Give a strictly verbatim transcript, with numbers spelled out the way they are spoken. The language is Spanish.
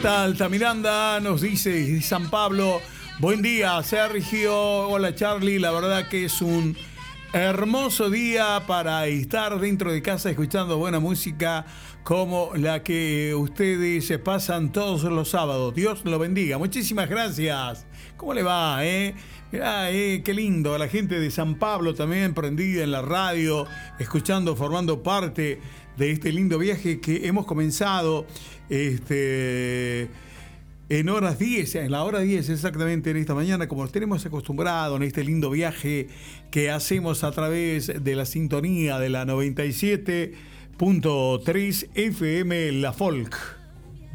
Marta Altamiranda nos dice desde San Pablo: buen día, Sergio. Hola, Charlie. La verdad que es un hermoso día para estar dentro de casa escuchando buena música como la que ustedes se pasan todos los sábados. Dios lo bendiga. Muchísimas gracias. ¿Cómo le va, eh? Mirá, eh, qué lindo. La gente de San Pablo también prendida en la radio, escuchando, formando parte de este lindo viaje que hemos comenzado este, en horas diez, en la hora diez exactamente en esta mañana, como nos tenemos acostumbrado en este lindo viaje que hacemos a través de la sintonía de la noventa y siete punto tres F M La Folk.